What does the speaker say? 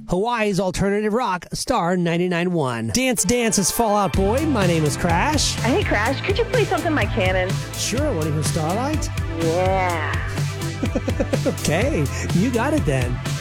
Hawaii's alternative rock, Star 99.1. Dance Dance is Fall Out Boy. My name is Crash. Hey, Crash, could you play something by Canon? Sure, want to hear Starlight? Yeah. Okay, you got it then.